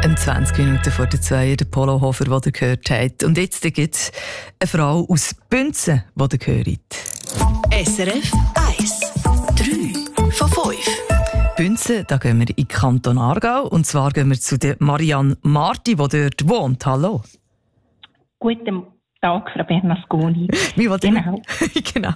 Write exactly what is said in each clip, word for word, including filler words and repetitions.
zwanzig Minuten vor der zwei, der Polo Hofer, den ihr gehört habt. Und jetzt gibt es eine Frau aus Bünzen, die ihr hört. S R F eins. drei von fünf. Bünzen, da gehen wir in den Kanton Aargau. Und zwar gehen wir zu der Marianne Marti, die dort wohnt. Hallo. Guten Tag, Frau Bernasconi. Wie wollt ihr? Genau. Genau.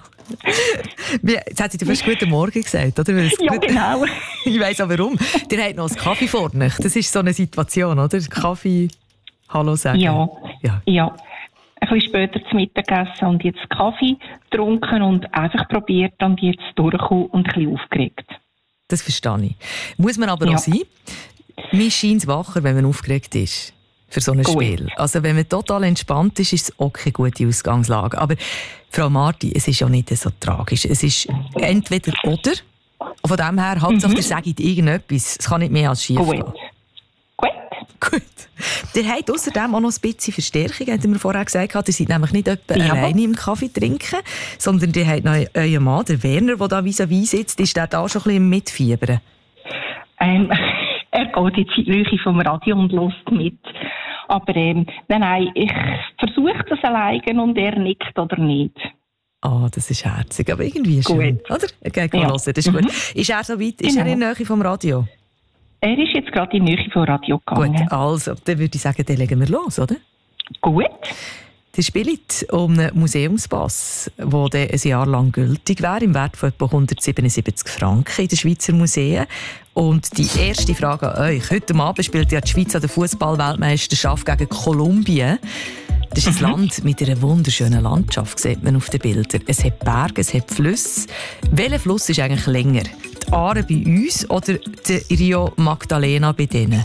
Jetzt hat sie dir fast guten Morgen gesagt, oder? Ja, genau. Ich weiss auch warum. Ihr habt noch einen Kaffee vor euch. Das ist so eine Situation, oder? Kaffee, Hallo sagen. Ja, ja. ja. Ein bisschen später zu Mittag gegessen und jetzt Kaffee getrunken und einfach probiert, dann jetzt durchkommen und ein bisschen aufgeregt. Das verstehe ich. Muss man aber ja. auch sein. Man scheint wacher, wenn man aufgeregt ist. Für so ein Gut. Spiel. Also wenn man total entspannt ist, ist es auch keine gute Ausgangslage. Aber Frau Marti, es ist ja nicht so tragisch. Es ist entweder oder. Von dem her, Hauptsache, mhm. ihr sagt irgendetwas. Es kann nicht mehr als schief gehen. Gut. Gut. Gut. Ihr habt außerdem auch noch ein bisschen Verstärkung, habt ihr mir vorher gesagt. Ihr seid nämlich nicht etwa ja. alleine im Kaffee trinken, sondern ihr habt noch euren Mann, der Werner, der da vis-à-vis sitzt. Ist der da schon ein bisschen im Mitfiebern? Ähm, er geht jetzt in die Nähe vom Radio und hört mit. Aber ähm, nein, nein, ich versuche das alleine und er nickt oder nicht. Ah, oh, das ist herzig, aber irgendwie schön. Gut. Oder? Okay, ja. Hören, das ist gut. Mhm. Ist er so weit? Ist genau. er in der Nähe vom Radio? Er ist jetzt gerade in die Nähe vom Radio gegangen. Gut, also, dann würde ich sagen, dann legen wir los, oder? Gut. Der spielt um einen Museumspass, der ein Jahr lang gültig wäre, im Wert von etwa hundertsiebenundsiebzig Franken in den Schweizer Museen. Und die erste Frage an euch. Heute Abend spielt ja die Schweiz an der Fußball-Weltmeisterschaft gegen Kolumbien. Das ist ein mhm. Land mit einer wunderschönen Landschaft, sieht man auf den Bildern. Es hat Berge, es hat Flüsse. Welcher Fluss ist eigentlich länger? Die Aare bei uns oder der Rio Magdalena bei denen?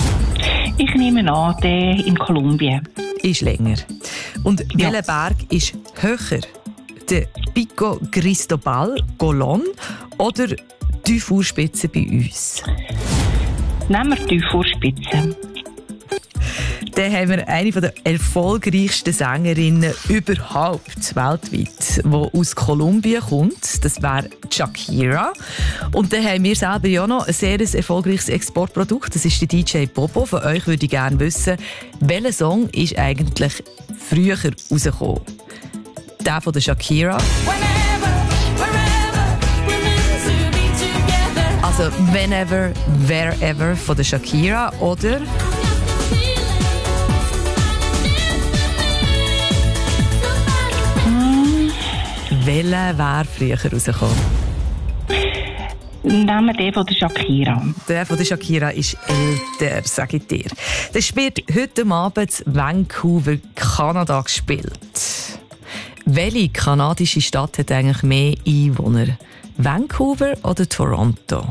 Ich nehme an, der in Kolumbien. Ist länger. Und ja. welcher Berg ist höher? Der Pico Cristobal, Golon oder die Fußspitze bei uns? Nehmen wir die Fußspitze. Dann haben wir eine der erfolgreichsten Sängerinnen überhaupt weltweit, die aus Kolumbien kommt. Das wäre Shakira. Und dann haben wir selber ja noch ein sehr erfolgreiches Exportprodukt. Das ist der D J Bobo. Von euch würde ich gerne wissen, welcher Song ist eigentlich früher rausgekommen? Der von der Shakira. Also Whenever, Wherever von der Shakira oder welcher wäre früher rausgekommen? Nehmen wir den von der Shakira. Der von der Shakira ist älter, sage ich dir. Das spielt heute Abend in Vancouver, Kanada gespielt. Welche kanadische Stadt hat eigentlich mehr Einwohner? Vancouver oder Toronto?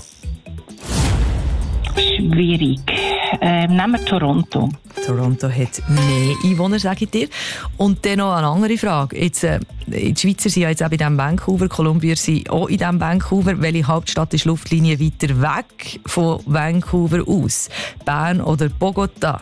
Schwierig. Ähm, nehmen wir Toronto. Toronto hat mehr Einwohner, sage ich dir. Und dann noch eine andere Frage. Jetzt, äh, die Schweizer sind ja jetzt auch in diesem Vancouver, Kolumbier sind auch in diesem Vancouver. Welche Hauptstadt ist Luftlinie weiter weg von Vancouver aus? Bern oder Bogotá?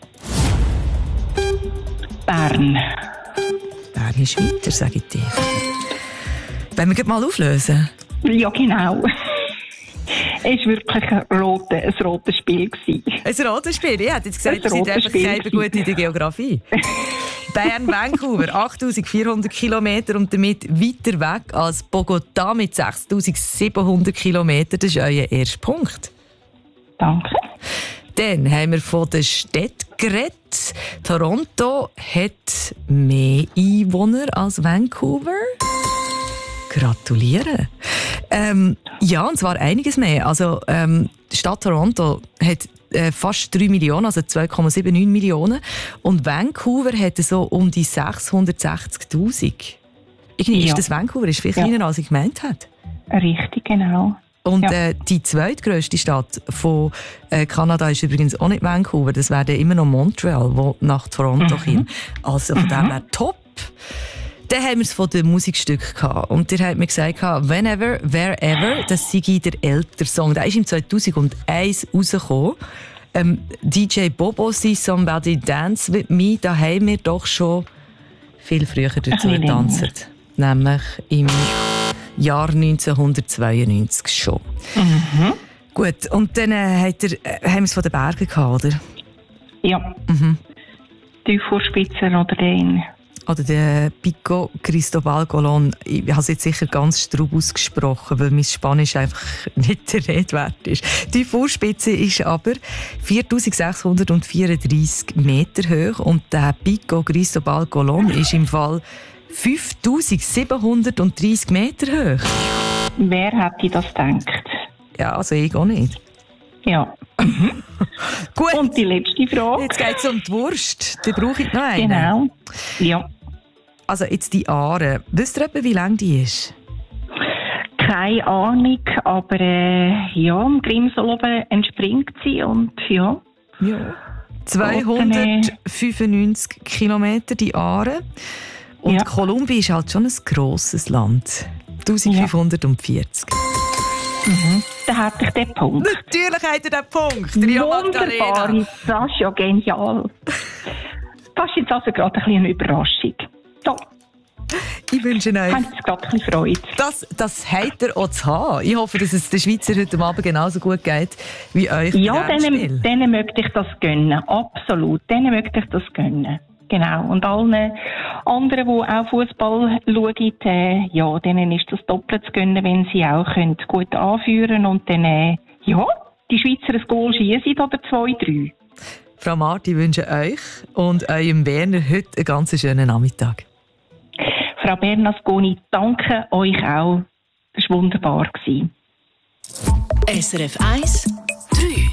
Bern. Bern ist weiter, sage ich dir. Wollen wir mal auflösen? Ja, genau. Es war wirklich ein rotes, ein rotes Spiel. Ein rotes Spiel? Ich hätte jetzt gesagt, ihr seid einfach keine gut in der Geografie. Bern, Vancouver, achttausendvierhundert Kilometer und damit weiter weg als Bogotá mit sechstausendsiebenhundert Kilometer. Das ist euer erster Punkt. Danke. Dann haben wir von der Stadt geredet. Toronto hat mehr Einwohner als Vancouver. Gratuliere. Ähm, ja, und zwar einiges mehr. Also, ähm, die Stadt Toronto hat äh, fast drei Millionen, also zwei Komma neunundsiebzig Millionen. Und Vancouver hat so um die sechshundertsechzigtausend. Irgendwie ja. ist das Vancouver ist viel kleiner, ja. als ich gemeint habe. Richtig, genau. Und ja. äh, die zweitgrösste Stadt von äh, Kanada ist übrigens auch nicht Vancouver. Das wäre immer noch Montreal, wo nach Toronto mhm. kommt. Also von mhm. dem her top. Dann haben wir es von den Musikstücken gehabt. Und ihr habt mir gesagt, Whenever, Wherever, das sei der ältere Song. Der ist im zweitausendeins rausgekommen. Ähm, D J Bobo, «See Somebody Dance With Me», da haben wir doch schon viel früher dazu getanzt. Nämlich im Jahr neunzehnhundertzweiundneunzig schon. Mhm. Gut, und dann äh, hat er, äh, haben wir es von den Bergen gehabt, oder? Ja. Mhm. Tiefvorspitzer oder den. Oder der Pico Cristobal Colón. Ich habe es jetzt sicher ganz strub ausgesprochen, weil mein Spanisch einfach nicht der Rede wert ist. Die Vorspitze ist aber viertausendsechshundertvierunddreißig Meter hoch und der Pico Cristobal Colón ist im Fall fünftausendsiebenhundertdreißig Meter hoch. Wer hätte das gedacht? Ja, also ich auch nicht. Ja. Gut. Und die letzte Frage. Jetzt geht es um die Wurst. Da brauche ich noch eine. Genau. Ja. Also jetzt die Aare. Wisst ihr etwa, wie lang die ist? Keine Ahnung, aber äh, ja, im Grimsel oben entspringt sie und ja. Ja. zweihundertfünfundneunzig Kilometer die Aare. Und Ja. Kolumbien ist halt schon ein grosses Land. eintausendfünfhundertvierzig. Mhm. Da hätte ich den Punkt. Natürlich hat er den Punkt. Ria Wunderbar, Magdalena. das ist ja genial. Das ist jetzt also gerade ein bisschen eine Überraschung. So, Ich wünsche euch, habt ihr gerade ein bisschen Freude. das, das hat er auch zu haben. Ich hoffe, dass es den Schweizer heute Abend genauso gut geht wie euch Ja, bei diesem Spiel. denen, denen möchte ich das gönnen. Absolut, denen möchte ich das gönnen. Genau. Und allen anderen, die auch Fußball schauen, äh, ja, denen ist das doppelt zu gönnen, wenn sie auch können gut anführen und dann, äh, ja, die Schweizer ein Goal schießen oder zwei, drei. Frau Marti, ich wünsche euch und eurem Werner heute einen ganz schönen Nachmittag. Frau Bernasconi, danke euch auch. Das war wunderbar. S R F eins, drei.